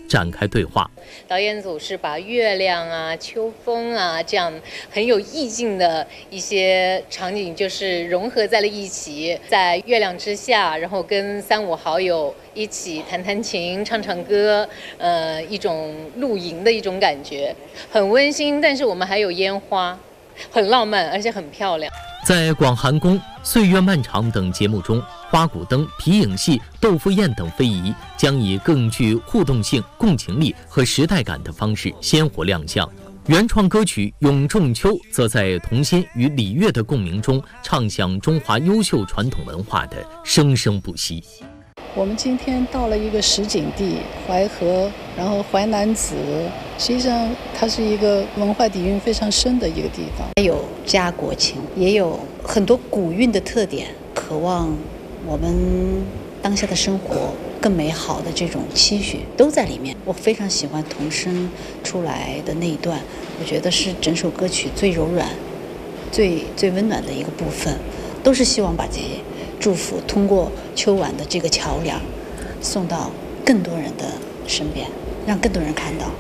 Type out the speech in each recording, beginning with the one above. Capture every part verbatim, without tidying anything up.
展开对话。 导演组是把月亮啊、秋风啊这样很有意境的一些场景，就是融合在了一起，在月亮之下，然后跟三五好友一起弹弹琴、唱唱歌，呃，一种露营的一种感觉，很温馨。但是我们还有烟花，很浪漫，而且很漂亮。 在广寒宫、岁月漫长等节目中，花鼓灯、皮影戏、豆腐宴等非遗将以更具互动性、共情力和时代感的方式鲜活亮相。原创歌曲《咏仲秋》则在童心与礼乐的共鸣中，唱响中华优秀传统文化的生生不息。 我们今天到了一个实景地淮河，然后淮南子，实际上它是一个文化底蕴非常深的一个地方， 有家国情，也有很多古韵的特点，渴望我们当下的生活更美好的这种期许都在里面。我非常喜欢童声出来的那一段，我觉得是整首歌曲最柔软、最最温暖的一个部分，都是希望把这些祝福通过秋晚的这个桥梁送到更多人的身边，让更多人看到。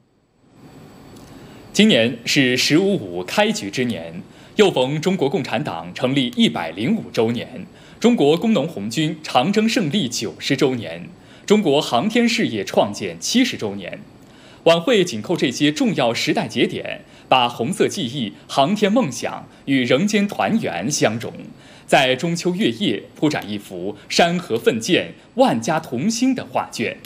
今年是十五五开局之年，又逢中国共产党成立一百零五周年，中国工农红军长征胜利九十周年，中国航天事业创建七十周年。晚会紧扣这些重要时代节点，把红色记忆、航天梦想与人间团圆相融，在中秋月夜铺展一幅山河奋践、万家同心的画卷。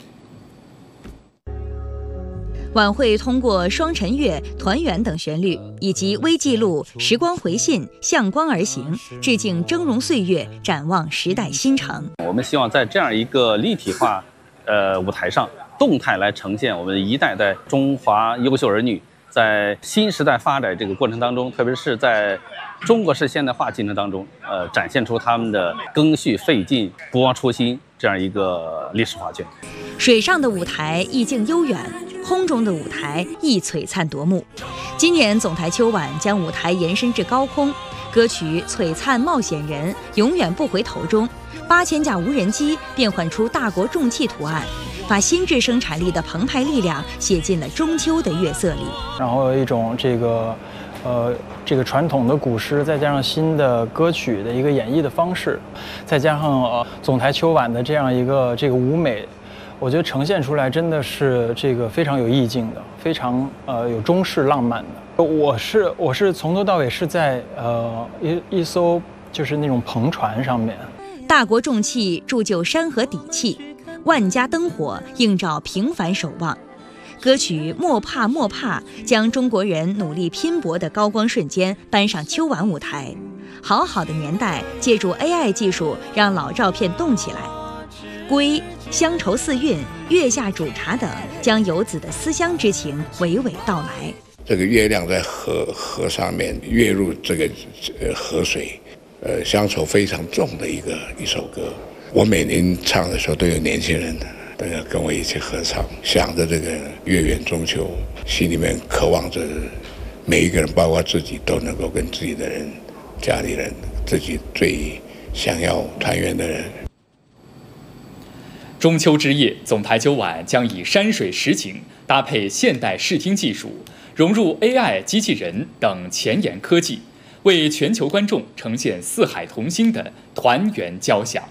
晚会通过《双晨月》《团圆》等旋律，以及微记录、时光回信、向光而行，致敬峥嵘岁月，展望时代新程。 我们希望在这样一个立体化呃舞台上，动态来呈现我们一代代中华优秀儿女在新时代发展这个过程当中，特别是在中国式现代化进程当中，呃，展现出他们的赓续费劲、不忘初心这样一个历史画卷。 水上的舞台意境悠远，空中的舞台亦璀璨夺目。今年总台秋晚将舞台延伸至高空，歌曲《璀璨冒险人》永远不回头中，八千架无人机变换出大国重器图案，把新质生产力的澎湃力量写进了中秋的月色里。 然后一种这个呃，这个传统的古诗，再加上新的歌曲的一个演绎的方式，再加上呃总台秋晚的这样一个这个舞美，我觉得呈现出来真的是这个非常有意境的，非常呃有中式浪漫的。我是我是从头到尾是在呃一一艘就是那种篷船上面， 大国重器铸就山河底气，万家灯火映照平凡守望。歌曲《莫怕莫怕》将中国人努力拼搏的高光瞬间搬上秋晚舞台。好好的年代借助 A I 技术让老照片动起来。归、乡愁四韵、月下煮茶等将游子的思乡之情娓娓道来。 这个月亮在河河上面跃入这个呃河水，呃乡愁非常重的一个一首歌。我每年唱的时候都有年轻人的。大家跟我一起合唱，想着这个月圆中秋，心里面渴望着每一个人，包括自己，都能够跟自己的人、家里人、自己最想要团圆的人。 中秋之夜，总台秋晚将以山水实景搭配现代视听技术，融入 A I、机器人等前沿科技，为全球观众呈现四海同心的团圆交响。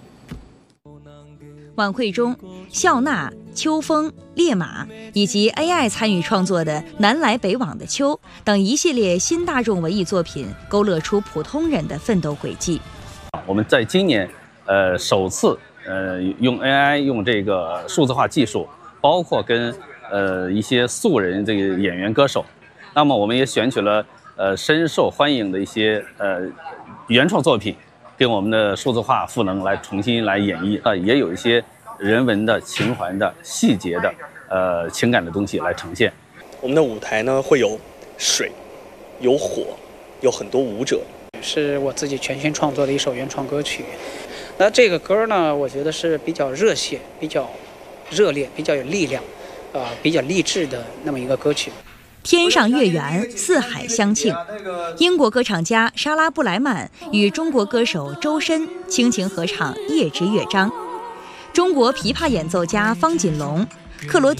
晚会中，笑纳、秋风、烈马以及 A I 参与创作的《南来北往的秋》等一系列新大众文艺作品，勾勒出普通人的奋斗轨迹。 我们在今年，呃，首次呃用 A I 用这个数字化技术，包括跟呃一些素人这个演员歌手，那么我们也选取了呃深受欢迎的一些呃原创作品。跟我们的数字化赋能来重新来演绎啊，也有一些人文的、情怀的、细节的、呃情感的东西来呈现。 我们的舞台呢会有水，有火，有很多舞者。 是我自己全新创作的一首原创歌曲。那这个歌呢，我觉得是比较热血、比较热烈、比较有力量，呃，比较励志的那么一个歌曲。 天上月圆，四海相庆。英国歌唱家莎拉布莱曼与中国歌手周深倾情合唱《夜之乐章》。中国琵琶演奏家方锦龙、克罗